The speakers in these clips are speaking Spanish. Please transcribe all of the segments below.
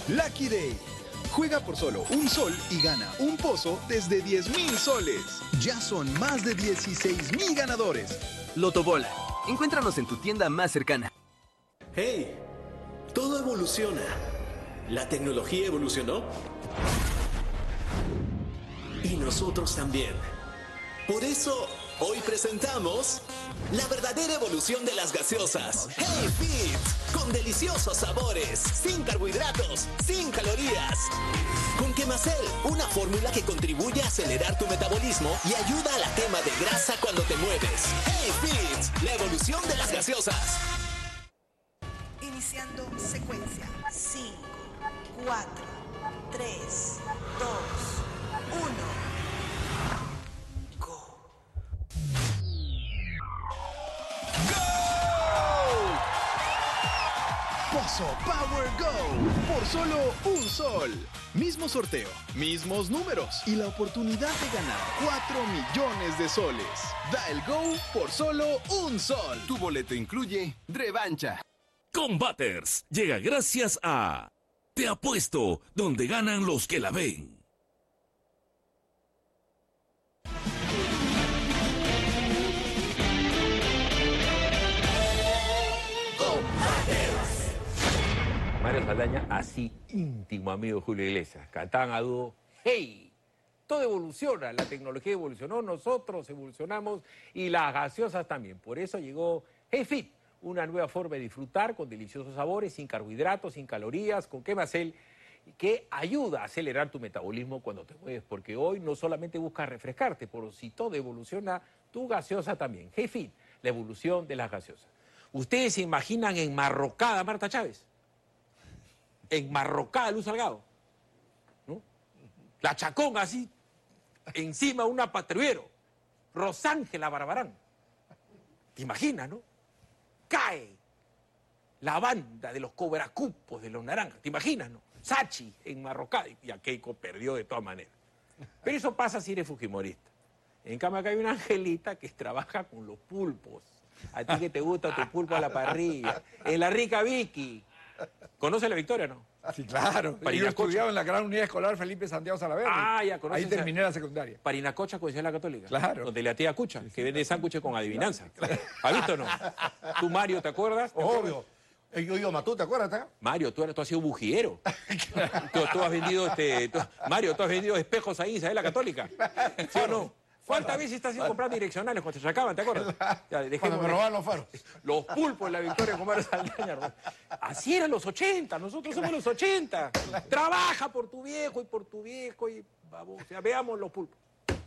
Lucky Day. Juega por solo un sol y gana un pozo desde 10.000 soles. Ya son más de 16.000 ganadores. Lotobola. Encuéntranos en tu tienda más cercana. ¡Hey! Todo evoluciona. ¿La tecnología evolucionó? Y nosotros también. Por eso, hoy presentamos la verdadera evolución de las gaseosas. ¡Hey Fit! Con deliciosos sabores, sin carbohidratos, sin calorías. Con Quemacel, una fórmula que contribuye a acelerar tu metabolismo y ayuda a la quema de grasa cuando te mueves. ¡Hey Fit! La evolución de las gaseosas. Iniciando secuencia. 5, 4, 3, 2, 1. Pozo Power Go. Por solo un sol. Mismo sorteo, mismos números y la oportunidad de ganar 4 millones de soles. Da el Go por solo un sol. Tu boleto incluye revancha. Combaters llega gracias a Te Apuesto, donde ganan los que la ven. Mario Saldaña, así íntimo amigo de Julio Iglesias. Cantaban a dúo, ¡hey! Todo evoluciona, la tecnología evolucionó, nosotros evolucionamos y las gaseosas también. Por eso llegó Hey Fit, una nueva forma de disfrutar con deliciosos sabores, sin carbohidratos, sin calorías, con Quemacel, que ayuda a acelerar tu metabolismo cuando te mueves, porque hoy no solamente buscas refrescarte, por si todo evoluciona, tu gaseosa también. Hey Fit, la evolución de las gaseosas. ¿Ustedes se imaginan enmarrocada a Marta Chávez? Enmarrocada a Luz Salgado, ¿no? La Chacón así, encima de una patrullero, Rosángela Barbarán. ¿Te imaginas, no? Cae la banda de los cobracupos de los naranjas, ¿te imaginas, no? Sachi enmarrocada, y a Keiko perdió de todas maneras. Pero eso pasa si eres fujimorista. En cambio acá hay una Angelita que trabaja con los pulpos. A ti que te gusta tu pulpo a la parrilla. En la rica Vicky. ¿Conoce la Victoria, no? Sí, claro. Yo estudiaba en la Gran Unidad Escolar Felipe Santiago Salaverry. Ah, ya conoces. Ahí terminé la secundaria. Parinacocha, Colegio de la Católica. Claro. Donde la tía Cucha, que vende sándwiches con adivinanza. ¿Has visto o no? Tú, Mario, ¿te acuerdas? Obvio. Yo iba a ¿tú te acuerdas? Mario, tú has sido bujillero. Tú has vendido, Mario, tú has vendido espejos ahí en Isabel la Católica. ¿Sí o no? ¿Cuántas veces estás haciendo comprar direccionales cuando se sacaban, te acuerdas? Ya, cuando me robaban los faros. Los pulpos en la Victoria con Mario Saldaña. Así eran los 80, nosotros somos los 80. Trabaja por tu viejo y vamos, o sea, veamos los pulpos.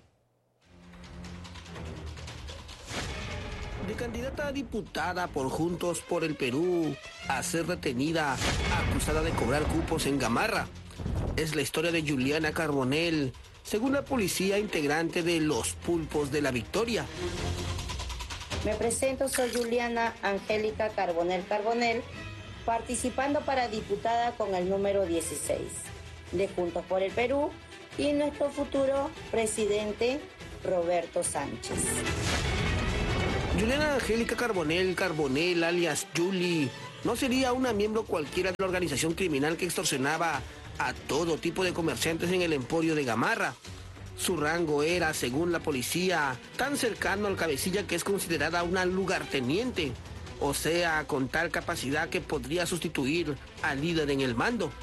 De candidata a diputada por Juntos por el Perú a ser retenida, acusada de cobrar cupos en Gamarra. Es la historia de Juliana Carbonell, según la policía, integrante de los Pulpos de la Victoria. Me presento, soy Juliana Angélica Carbonell, participando para diputada con el número 16 de Juntos por el Perú y nuestro futuro presidente Roberto Sánchez. Juliana Angélica Carbonell, alias Julie, no sería una miembro cualquiera de la organización criminal que extorsionaba a todo tipo de comerciantes en el emporio de Gamarra. Su rango era, según la policía, tan cercano al cabecilla que es considerada una lugarteniente, o sea, con tal capacidad que podría sustituir al líder en el mando.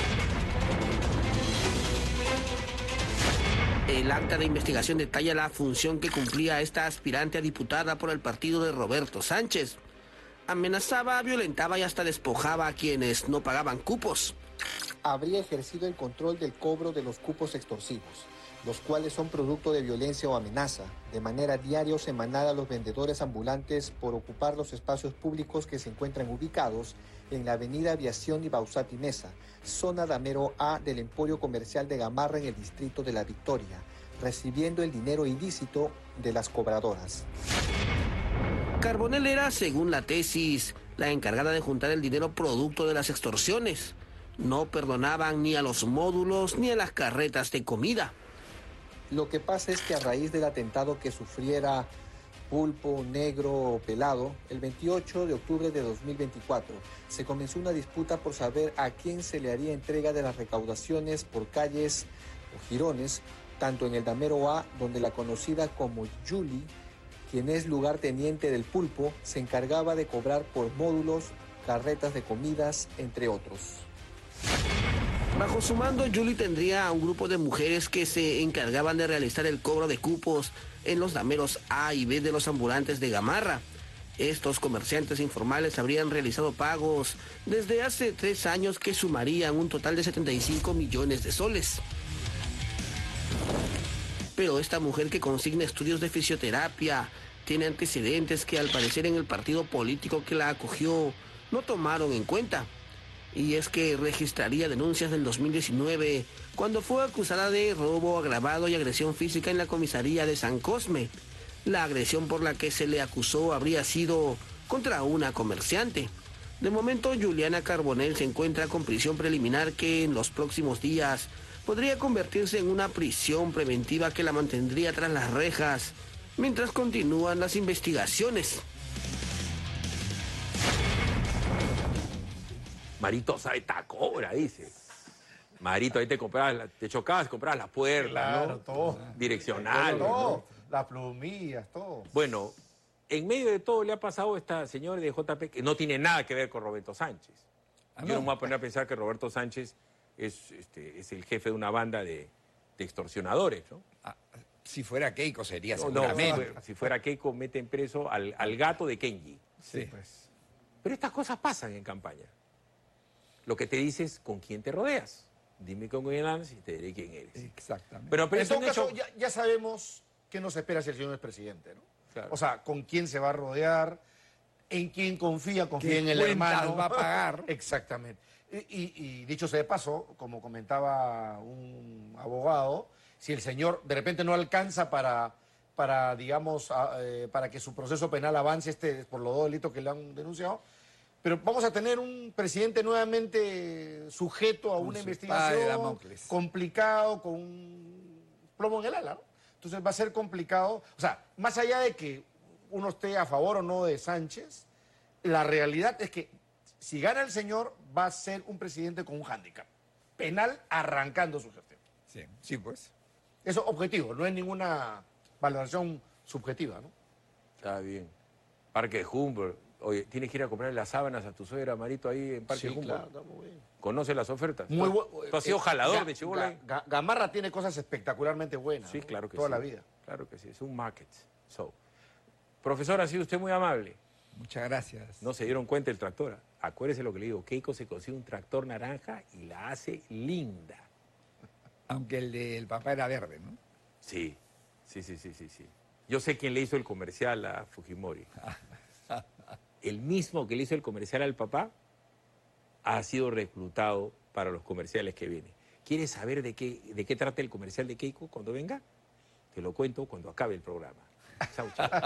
El acta de investigación detalla la función que cumplía esta aspirante a diputada por el partido de Roberto Sánchez. Amenazaba, violentaba y hasta despojaba a quienes no pagaban cupos. Habría ejercido el control del cobro de los cupos extorsivos, los cuales son producto de violencia o amenaza, de manera diaria o semanal a los vendedores ambulantes por ocupar los espacios públicos que se encuentran ubicados en la avenida Aviación y Bausat y Mesa, zona Damero A del Emporio Comercial de Gamarra en el distrito de La Victoria, recibiendo el dinero ilícito de las cobradoras. Carbonell era, según la tesis, la encargada de juntar el dinero producto de las extorsiones. No perdonaban ni a los módulos ni a las carretas de comida. Lo que pasa es que a raíz del atentado que sufriera pulpo, negro o pelado, el 28 de octubre de 2024 se comenzó una disputa por saber a quién se le haría entrega de las recaudaciones por calles o jirones, tanto en el Damero A, donde la conocida como Julie, quien es lugarteniente del pulpo, se encargaba de cobrar por módulos, carretas de comidas, entre otros. Bajo su mando, Julie tendría a un grupo de mujeres que se encargaban de realizar el cobro de cupos en los dameros A y B de los ambulantes de Gamarra. Estos comerciantes informales habrían realizado pagos desde hace 3 años que sumarían un total de 75 millones de soles. Pero esta mujer, que consigna estudios de fisioterapia, tiene antecedentes que al parecer en el partido político que la acogió no tomaron en cuenta. Y es que registraría denuncias del 2019 cuando fue acusada de robo agravado y agresión física en la comisaría de San Cosme. La agresión por la que se le acusó habría sido contra una comerciante. De momento, Juliana Carbonell se encuentra con prisión preliminar que en los próximos días podría convertirse en una prisión preventiva que la mantendría tras las rejas mientras continúan las investigaciones. Marito sabe tacobra, dice. Marito, ahí te chocabas, comprabas las puertas, Claro, ¿no? todo. Direccionales, Todo. ¿no? Las plumillas, todo. Bueno, en medio de todo le ha pasado a esta señora de JP que no tiene nada que ver con Roberto Sánchez. Yo no me voy a poner a pensar que Roberto Sánchez es el jefe de una banda de extorsionadores, ¿no? Si fuera Keiko sería No, seguramente. si fuera Keiko, meten preso al gato de Kenji. Sí. Pues. Pero estas cosas pasan en campaña. Lo que te dices, ¿con quién te rodeas? Dime con quién andas y te diré quién eres. Exactamente. Pero En es todo un caso, hecho... ya sabemos qué nos espera si el señor es presidente, ¿no? Claro. O sea, con quién se va a rodear, en quién confía ¿Qué en el cuentas hermano. va a pagar? Exactamente. Y dicho sea de paso, como comentaba un abogado, si el señor de repente no alcanza para digamos, para que su proceso penal avance por los 2 delitos que le han denunciado, pero vamos a tener un presidente nuevamente sujeto a una investigación complicado, con un plomo en el ala, ¿no? Entonces va a ser complicado. O sea, más allá de que uno esté a favor o no de Sánchez, la realidad es que si gana el señor, va a ser un presidente con un hándicap penal arrancando su gestión. Sí, sí, pues. Eso es objetivo, no es ninguna valoración subjetiva, ¿no? Está bien. Parque Humboldt. Oye, tienes que ir a comprar las sábanas a tu suegra, Marito, ahí en Parque Humboldt. Claro, está muy bien. ¿Conoce las ofertas? Muy ¿Tú has sido jalador de chibola? Gamarra tiene cosas espectacularmente buenas. Sí, ¿no? claro que Toda sí. la vida. Claro que sí, es un market. Profesor, ha sido usted muy amable. Muchas gracias. No se dieron cuenta el tractor. Acuérdese lo que le digo, Keiko se consigue un tractor naranja y la hace linda. Aunque el del papá era verde, ¿no? Sí. Yo sé quién le hizo el comercial a Fujimori. El mismo que le hizo el comercial al papá ha sido reclutado para los comerciales que vienen. ¿Quieres saber de qué trata el comercial de Keiko cuando venga? Te lo cuento cuando acabe el programa. Chau, chau.